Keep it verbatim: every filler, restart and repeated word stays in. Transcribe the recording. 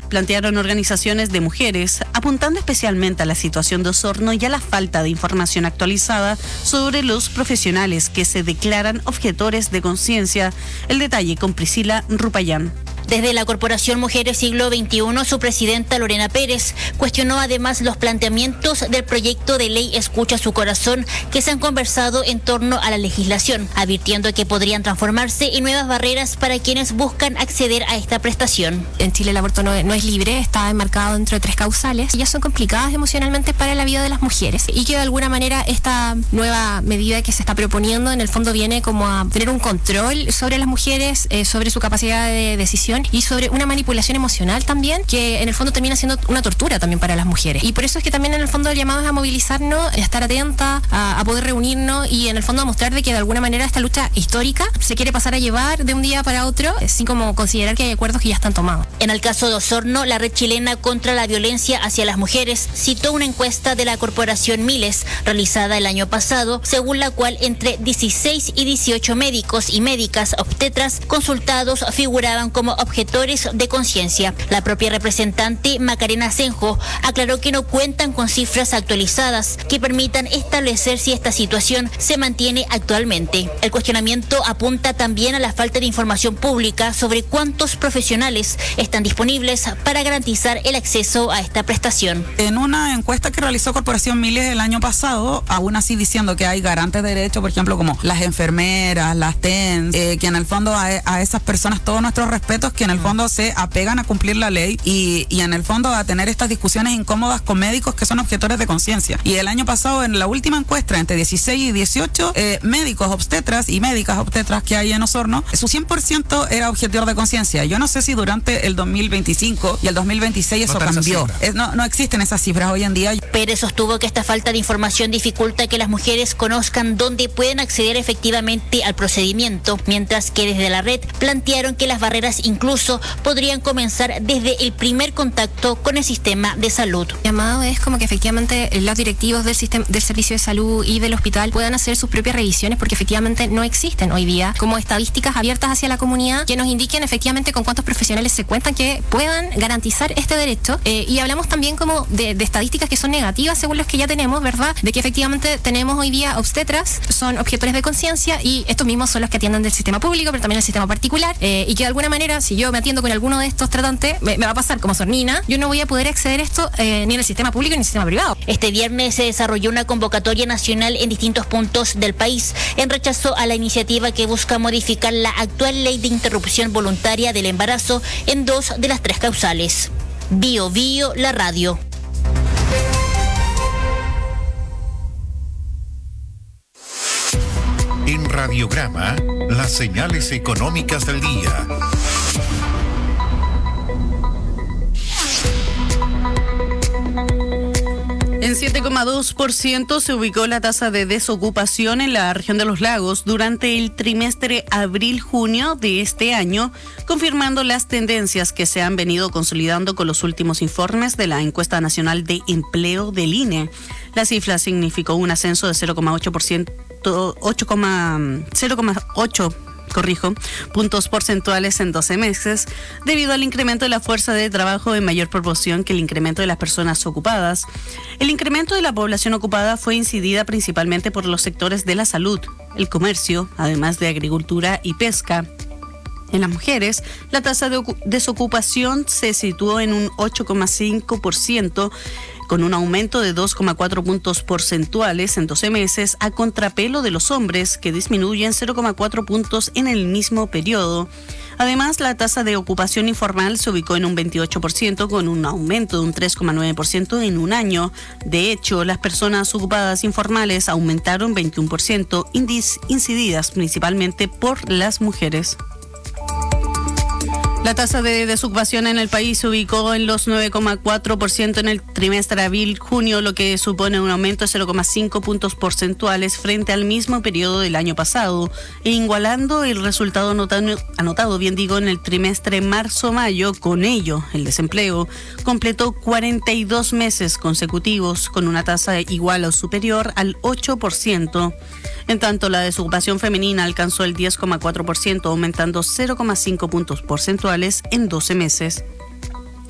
plantearon organizaciones de mujeres, apuntando especialmente a la situación de Osorno y a la falta de información actualizada sobre los profesionales que se declaran objetores de conciencia. El detalle con Priscila Rupayán. Desde la Corporación Mujeres Siglo veintiuno, su presidenta Lorena Pérez cuestionó además los planteamientos del proyecto de ley Escucha su Corazón que se han conversado en torno a la legislación, advirtiendo que podrían transformarse en nuevas barreras para quienes buscan acceder a esta prestación. En Chile el aborto no es, no es libre, está enmarcado dentro de tres causales y ya son complicadas emocionalmente para la vida de las mujeres, y que de alguna manera esta nueva medida que se está proponiendo en el fondo viene como a tener un control sobre las mujeres, eh, sobre su capacidad de decisión y sobre una manipulación emocional también, que en el fondo termina siendo una tortura también para las mujeres. Y por eso es que también en el fondo el llamado es a movilizarnos, a estar atenta, a, a poder reunirnos y en el fondo a mostrar de que de alguna manera esta lucha histórica se quiere pasar a llevar de un día para otro, sin como considerar que hay acuerdos que ya están tomados. En el caso de Osorno, la Red Chilena contra la Violencia hacia las Mujeres citó una encuesta de la Corporación Miles, realizada el año pasado, según la cual entre dieciséis y dieciocho médicos y médicas obstetras consultados figuraban como objetores de conciencia. La propia representante Macarena Senjo aclaró que no cuentan con cifras actualizadas que permitan establecer si esta situación se mantiene actualmente. El cuestionamiento apunta también a la falta de información pública sobre cuántos profesionales están disponibles para garantizar el acceso a esta prestación. En una encuesta que realizó Corporación Miles el año pasado, aún así diciendo que hay garantes de derechos, por ejemplo, como las enfermeras, las T E N S, eh, que en el fondo a, a esas personas todos nuestros respetos, que en el fondo se apegan a cumplir la ley y, y en el fondo a tener estas discusiones incómodas con médicos que son objetores de conciencia. Y el año pasado, en la última encuesta, entre dieciséis y dieciocho eh, médicos obstetras y médicas obstetras que hay en Osorno, su cien por ciento era objetor de conciencia. Yo no sé si durante el dos mil veinticinco y el dos mil veintiséis eso cambió. Es, no, no existen esas cifras hoy en día. Pérez sostuvo que esta falta de información dificulta que las mujeres conozcan dónde pueden acceder efectivamente al procedimiento, mientras que desde la red plantearon que las barreras incluso podrían comenzar desde el primer contacto con el sistema de salud. El llamado es como que efectivamente los directivos del sistema del servicio de salud y del hospital puedan hacer sus propias revisiones, porque efectivamente no existen hoy día como estadísticas abiertas hacia la comunidad que nos indiquen efectivamente con cuántos profesionales se cuentan que puedan garantizar este derecho. Eh, y hablamos también como de, de estadísticas que son negativas según los que ya tenemos, ¿verdad? De que efectivamente tenemos hoy día obstetras, son objetores de conciencia y estos mismos son los que atienden del sistema público, pero también del sistema particular, eh, y que de alguna manera, si yo me atiendo con alguno de estos tratantes, me, me va a pasar como sornina, yo no voy a poder acceder a esto eh, ni en el sistema público ni en el sistema privado. Este viernes se desarrolló una convocatoria nacional en distintos puntos del país en rechazo a la iniciativa que busca modificar la actual ley de interrupción voluntaria del embarazo en dos de las tres causales. Bio Bio, la radio. En Radiograma, las señales económicas del día. En siete coma dos por ciento se ubicó la tasa de desocupación en la región de los lagos durante el trimestre abril-junio de este año, confirmando las tendencias que se han venido consolidando con los últimos informes de la Encuesta Nacional de Empleo del I N E. La cifra significó un ascenso de cero coma ocho por ciento, ocho cero coma ocho corrijo, puntos porcentuales en doce meses, debido al incremento de la fuerza de trabajo en mayor proporción que el incremento de las personas ocupadas. El incremento de la población ocupada fue incidida principalmente por los sectores de la salud, el comercio, además de agricultura y pesca. En las mujeres, la tasa de desocupación se situó en un ocho coma cinco por ciento, con un aumento de dos coma cuatro puntos porcentuales en doce meses, a contrapelo de los hombres, que disminuyen cero coma cuatro puntos en el mismo periodo. Además, la tasa de ocupación informal se ubicó en un veintiocho por ciento, con un aumento de un tres coma nueve por ciento en un año. De hecho, las personas ocupadas informales aumentaron veintiuno por ciento, incididas principalmente por las mujeres. La tasa de desocupación en el país se ubicó en los nueve coma cuatro por ciento en el trimestre abril-junio, lo que supone un aumento de cero coma cinco puntos porcentuales frente al mismo periodo del año pasado, e igualando el resultado anotado, anotado bien digo, en el trimestre marzo-mayo. Con ello, el desempleo completó cuarenta y dos meses consecutivos con una tasa igual o superior al ocho por ciento. En tanto, la desocupación femenina alcanzó el diez coma cuatro por ciento, aumentando cero coma cinco puntos porcentuales en doce meses.